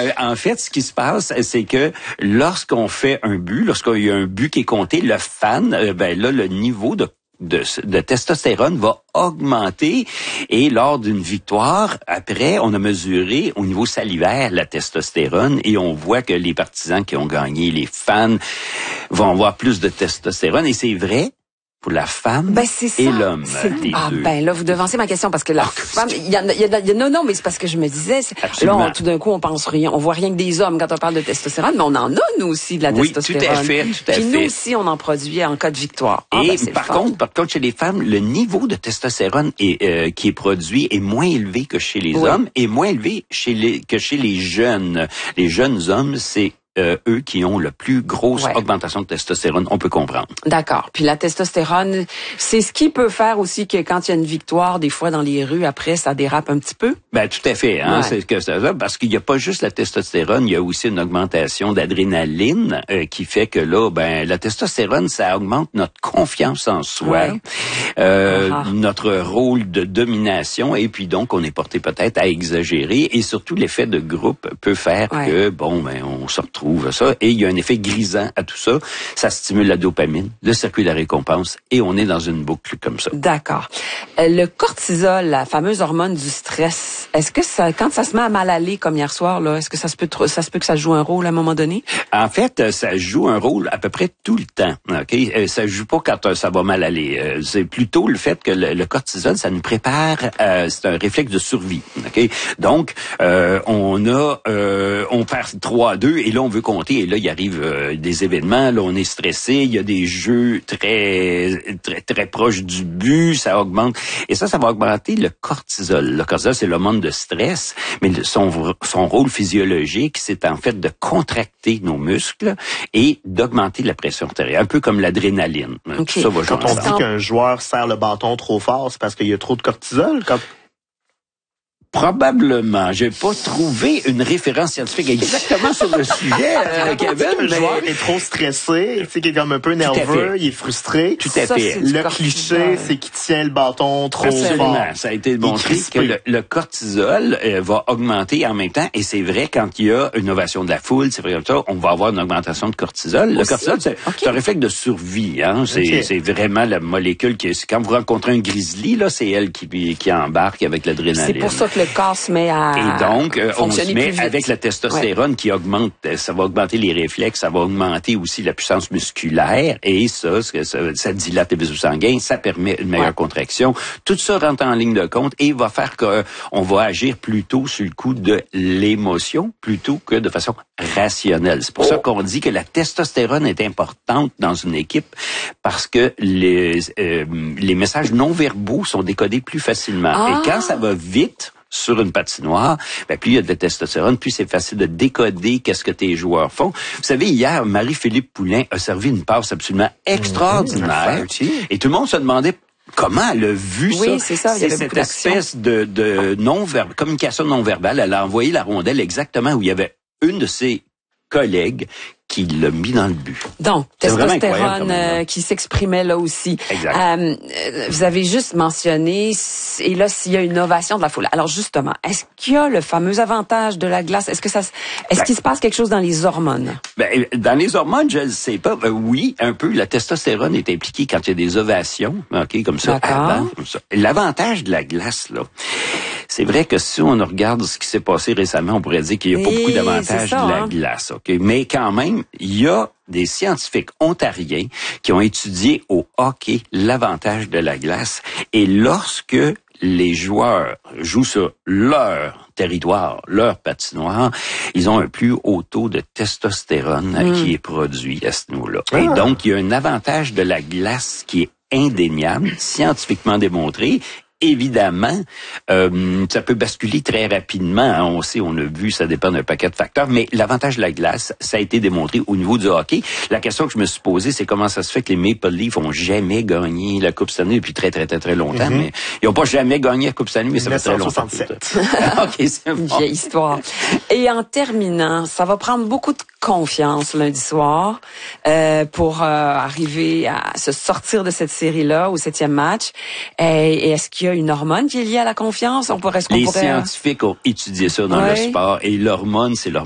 en fait, ce qui se passe, c'est que lorsqu'on fait un but, lorsqu'il y a un but qui est compté, le fan, là, le niveau de testostérone va augmenter et lors d'une victoire, après, on a mesuré au niveau salivaire la testostérone et on voit que les partisans qui ont gagné, les fans, vont avoir plus de testostérone et c'est vrai pour la femme et l'homme. Là, vous devancez ma question parce que la femme, non, mais c'est parce que je me disais, là, tout d'un coup, on pense rien, on voit rien que des hommes quand on parle de testostérone, mais on en a, nous aussi, de la testostérone. Tout à fait. Puis nous aussi, on en produit en cas de victoire. Par contre, chez les femmes, le niveau de testostérone qui est produit est moins élevé que chez les hommes et moins élevé que chez les jeunes. Les jeunes hommes, c'est eux qui ont la plus grosse augmentation de testostérone, on peut comprendre. D'accord. Puis la testostérone, c'est ce qui peut faire aussi que quand il y a une victoire, des fois dans les rues, après, ça dérape un petit peu? Tout à fait. C'est que ça, parce qu'il n'y a pas juste la testostérone, il y a aussi une augmentation d'adrénaline qui fait que là, la testostérone, ça augmente notre confiance en soi, notre rôle de domination, et puis donc on est porté peut-être à exagérer, et surtout l'effet de groupe peut faire que on se retrouve ça, et il y a un effet grisant à tout ça. Ça stimule la dopamine, le circuit de la récompense, et on est dans une boucle comme ça. D'accord. Le cortisol, la fameuse hormone du stress, est-ce que quand ça se met à mal aller, comme hier soir, là, est-ce que ça se peut que ça joue un rôle à un moment donné? En fait, ça joue un rôle à peu près tout le temps. Ok, ça joue pas quand ça va mal aller. C'est plutôt le fait que le cortisol, ça nous prépare. C'est un réflexe de survie. Ok, donc on perd 3-2 et là on veut compter et là il arrive des événements. Là on est stressé. Il y a des jeux très très très proches du but. Ça augmente et ça va augmenter le cortisol. Le cortisol, c'est l'hormone de stress, mais son rôle physiologique, c'est en fait de contracter nos muscles et d'augmenter la pression artérielle, un peu comme l'adrénaline. Okay. Tout ça va jouer. Quand on dit qu'un joueur serre le bâton trop fort, c'est parce qu'il y a trop de cortisol? Probablement. J'ai pas trouvé une référence scientifique exactement sur le sujet, Kevin. Le joueur est trop stressé, tu sais, qu'il est comme un peu nerveux, il est frustré. Tout à fait. Le cliché, c'est qu'il tient le bâton trop fort. Ça a été démontré que le cortisol va augmenter en même temps, et c'est vrai quand il y a une ovation de la foule, c'est vrai comme ça, on va avoir une augmentation de cortisol. Le cortisol, c'est un réflexe de survie, hein. C'est vraiment la molécule quand vous rencontrez un grizzly, là, c'est elle qui embarque avec l'adrénaline. C'est pour ça que le corps se met à et donc, on se met plus avec la testostérone qui augmente, ça va augmenter les réflexes, ça va augmenter aussi la puissance musculaire et ça dilate les vaisseaux sanguins, ça permet une meilleure contraction. Tout ça rentre en ligne de compte et va faire qu'on va agir plutôt sur le coup de l'émotion plutôt que de façon rationnelle. C'est pour ça qu'on dit que la testostérone est importante dans une équipe parce que les messages non verbaux sont décodés plus facilement. Et quand ça va vite sur une patinoire, plus il y a de la testostérone, plus c'est facile de décoder qu'est-ce que tes joueurs font. Vous savez, hier, Marie-Philippe Poulin a servi une passe absolument extraordinaire. Et tout le monde se demandait comment elle a vu ça. Oui, c'est ça. C'est cette espèce de communication non-verbale. Elle a envoyé la rondelle exactement où il y avait une de ses collègues qui l'a mis dans le but. Donc, testostérone qui s'exprimait là aussi. Exact. Vous avez juste mentionné, et là, s'il y a une ovation de la foule. Alors justement, est-ce qu'il y a le fameux avantage de la glace? Est-ce qu'il se passe quelque chose dans les hormones? Dans les hormones, je ne sais pas. Oui, un peu. La testostérone est impliquée quand il y a des ovations, comme ça, avant. Comme ça. L'avantage de la glace, là, c'est vrai que si on regarde ce qui s'est passé récemment, on pourrait dire qu'il n'y a pas beaucoup d'avantages de la glace. Mais quand même, il y a des scientifiques ontariens qui ont étudié au hockey l'avantage de la glace. Et lorsque les joueurs jouent sur leur territoire, leur patinoire, ils ont un plus haut taux de testostérone qui est produit à ce niveau-là. Et donc, il y a un avantage de la glace qui est indéniable, scientifiquement démontré. Évidemment, ça peut basculer très rapidement. On sait, on a vu, ça dépend d'un paquet de facteurs. Mais l'avantage de la glace, ça a été démontré au niveau du hockey. La question que je me suis posée, c'est comment ça se fait que les Maple Leafs ont jamais gagné la Coupe Stanley depuis très, très, très, très longtemps. Mais ils n'ont pas jamais gagné la Coupe Stanley, mais ça fait très longtemps. OK, c'est une vieille histoire. Et en terminant, ça va prendre beaucoup de confiance lundi soir pour arriver à se sortir de cette série-là, au 7e match. Et est-ce qu'il y a une hormone qui est liée à la confiance? Les scientifiques ont étudié ça dans le sport et l'hormone, c'est l'hormone